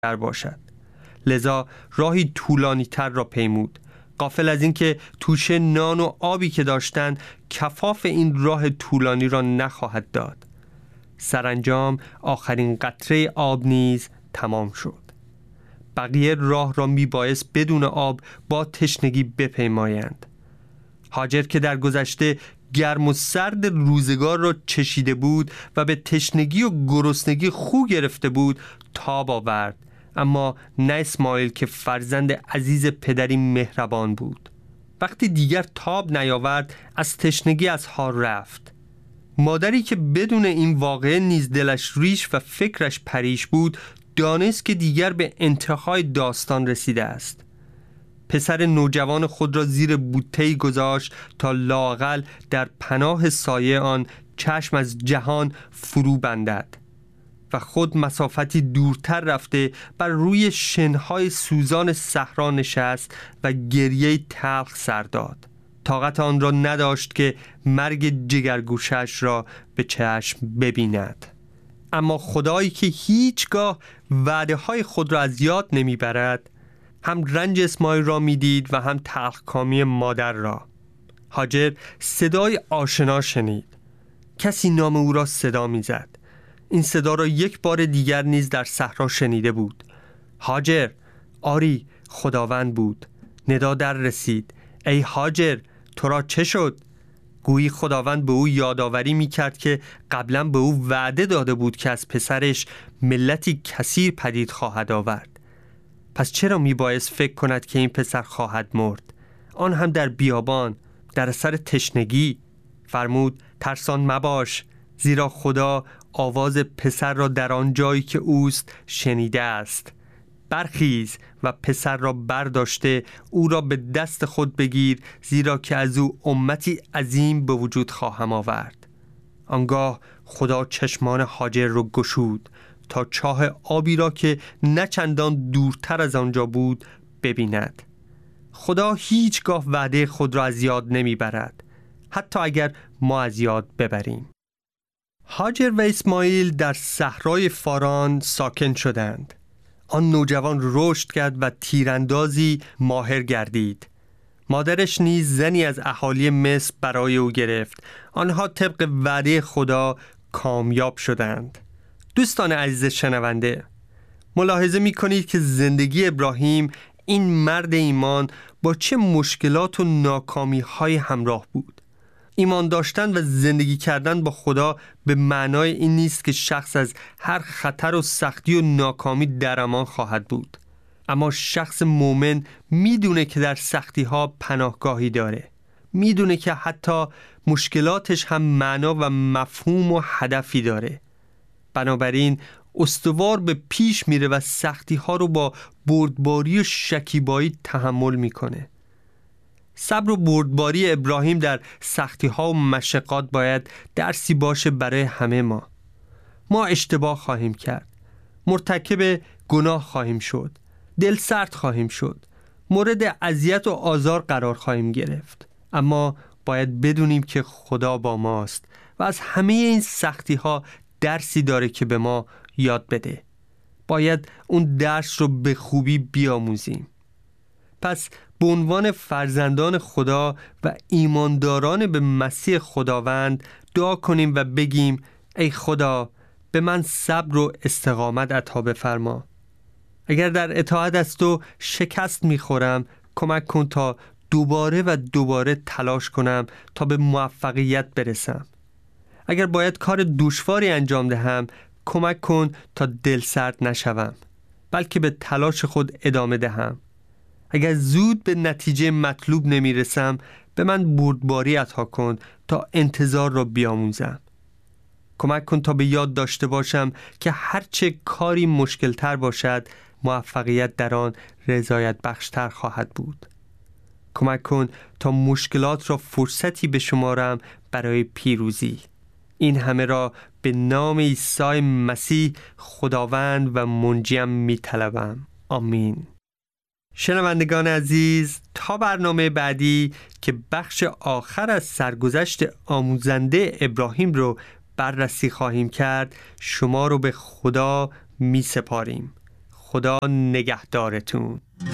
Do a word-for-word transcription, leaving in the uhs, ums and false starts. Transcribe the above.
در باشد. لذا راهی طولانی تر را پیمود، غافل از این که توشه نان و آبی که داشتند کفاف این راه طولانی را نخواهد داد. سرانجام آخرین قطره آب نیز تمام شد. بقیه راه را می بایست بدون آب با تشنگی بپیمایند. هاجر که در گذشته گرم و سرد روزگار را چشیده بود و به تشنگی و گرسنگی خو گرفته بود تاب آورد، اما نه اسماعیل که فرزند عزیز پدری مهربان بود. وقتی دیگر تاب نیاورد از تشنگی از حال رفت. مادری که بدون این واقعه نیز دلش ریش و فکرش پریش بود دانست که دیگر به انتهای داستان رسیده است. پسر نوجوان خود را زیر بوته‌ای گذاشت تا لااقل در پناه سایه آن چشم از جهان فرو بندد و خود مسافتی دورتر رفته بر روی شنهای سوزان صحرا نشست و گریه تلخ سر داد. طاقت آن را نداشت که مرگ جگرگوشش را به چشم ببیند. اما خدایی که هیچگاه وعده های خود را از یاد نمی برد هم رنج اسماعیل را می دید و هم تلخکامی مادر را. هاجر صدای آشنا شنید. کسی نام او را صدا می زد. این صدا را یک بار دیگر نیز در صحرا شنیده بود. هاجر، آری خداوند بود. ندا در رسید. ای هاجر، تو را چه شد؟ گویی خداوند به او یادآوری می کرد که قبلا به او وعده داده بود که از پسرش ملتی کثیر پدید خواهد آورد. پس چرا می بایست فکر کند که این پسر خواهد مرد؟ آن هم در بیابان، در اثر تشنگی. فرمود ترسان مباش، زیرا خدا آواز پسر را در آن جایی که اوست شنیده است. برخیز و پسر را برداشته او را به دست خود بگیر، زیرا که از او امتی عظیم به وجود خواهم آورد. آنگاه خدا چشمان هاجر را گشود تا چاه آبی را که نه چندان دورتر از آنجا بود ببیند. خدا هیچگاه وعده خود را از یاد نمی برد، حتی اگر ما از یاد ببریم. هاجر و اسماعیل در صحرای فاران ساکن شدند. آن نوجوان رشد کرد و تیراندازی ماهر گردید. مادرش نیز زنی از اهالی مصر برای او گرفت. آنها طبق وعده خدا کامیاب شدند. دوستان عزیز شنونده، ملاحظه می کنید که زندگی ابراهیم، این مرد ایمان، با چه مشکلات و ناکامی های همراه بود. ایمان داشتن و زندگی کردن با خدا به معنای این نیست که شخص از هر خطر و سختی و ناکامی در امان خواهد بود، اما شخص مومن میدونه که در سختی ها پناهگاهی داره. میدونه که حتی مشکلاتش هم معنا و مفهوم و هدفی داره. بنابراین استوار به پیش میره و سختی ها رو با بردباری و شکیبایی تحمل میکنه. صبر و بردباری ابراهیم در سختی ها و مشقات باید درسی باشه برای همه ما. ما اشتباه خواهیم کرد، مرتکب گناه خواهیم شد، دل سرد خواهیم شد، مورد اذیت و آزار قرار خواهیم گرفت، اما باید بدونیم که خدا با ماست و از همه این سختی ها درسی داره که به ما یاد بده. باید اون درس رو به خوبی بیاموزیم. پس به عنوان فرزندان خدا و ایمانداران به مسیح خداوند دعا کنیم و بگیم ای خدا به من صبر و استقامت عطا بفرما. اگر در اطاعت از تو شکست میخورم کمک کن تا دوباره و دوباره تلاش کنم تا به موفقیت برسم. اگر باید کار دشواری انجام دهم کمک کن تا دلسرد نشوم، بلکه به تلاش خود ادامه دهم. اگر زود به نتیجه مطلوب نمیرسم به من بردباری عطا کن تا انتظار را بیاموزم. کمک کن تا به یاد داشته باشم که هرچه کاری مشکل تر باشد موفقیت در آن رضایت بخشتر خواهد بود. کمک کن تا مشکلات را فرصتی بشمارم برای پیروزی. این همه را به نام عیسی مسیح خداوند و منجیم می طلبم. آمین. شنوندگان عزیز، تا برنامه بعدی که بخش آخر از سرگذشت آموزنده ابراهیم رو بررسی خواهیم کرد، شما رو به خدا می سپاریم. خدا نگهدارتون.